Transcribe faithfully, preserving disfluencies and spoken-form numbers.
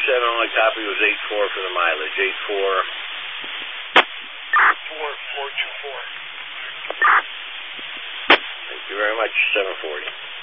seven, only copy was eight four for the mileage. eight four. four four two four. Thank you very much, seven forty.